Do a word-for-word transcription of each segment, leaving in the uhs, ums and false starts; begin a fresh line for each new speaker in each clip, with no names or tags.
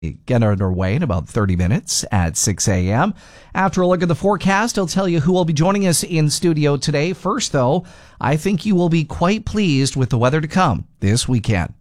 Get underway in about thirty minutes at six a.m. After a look at the forecast, I'll tell you who will be joining us in studio today. First, though, I think you will be quite pleased with the weather to come this weekend.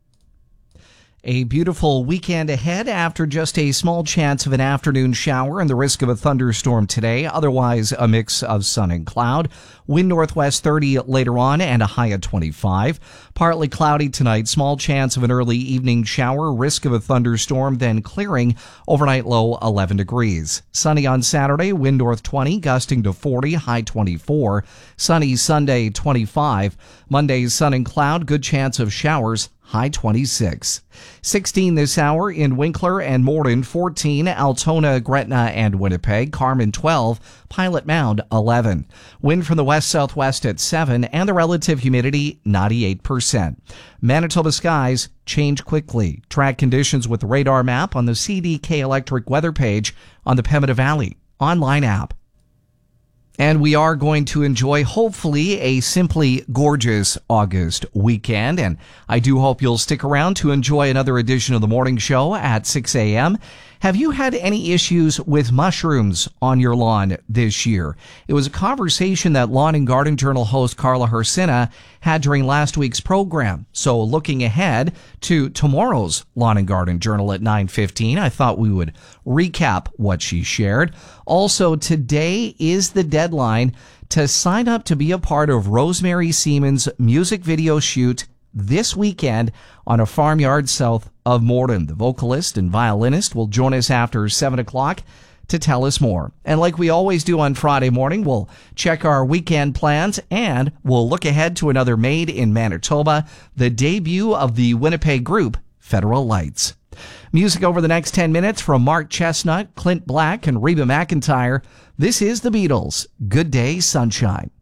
A beautiful weekend ahead after just a small chance of an afternoon shower and the risk of a thunderstorm today. Otherwise, a mix of sun and cloud. Wind northwest thirty later on and a high of twenty-five. Partly cloudy tonight. Small chance of an early evening shower. Risk of a thunderstorm, then clearing. Overnight low eleven degrees. Sunny on Saturday. Wind north twenty, gusting to forty, high twenty-four. Sunny Sunday twenty-five. Monday sun and cloud. Good chance of showers. High twenty-six. sixteen this hour in Winkler and Morden, fourteen, Altona, Gretna, and Winnipeg, Carmen twelve, Pilot Mound eleven. Wind from the west-southwest at seven, and the relative humidity ninety-eight percent. Manitoba skies change quickly. Track conditions with the radar map on the C D K Electric weather page on the Pembina Valley online app. And we are going to enjoy, hopefully, a simply gorgeous August weekend. And I do hope you'll stick around to enjoy another edition of the morning show at six a.m. Have you had any issues with mushrooms on your lawn this year? It was a conversation that Lawn and Garden Journal host Carla Hersina had during last week's program. So looking ahead to tomorrow's Lawn and Garden Journal at nine fifteen, I thought we would recap what she shared. Also, today is the deadline to sign up to be a part of Rosemary Seaman's music video shoot this weekend on a farmyard south of Morden. The vocalist and violinist will join us after seven o'clock to tell us more. And like we always do on Friday morning, we'll check our weekend plans and we'll look ahead to another Made in Manitoba, the debut of the Winnipeg group Federal Lights. Music over the next ten minutes from Mark Chestnut, Clint Black, and Reba McEntire. This is the Beatles. Good Day, Sunshine.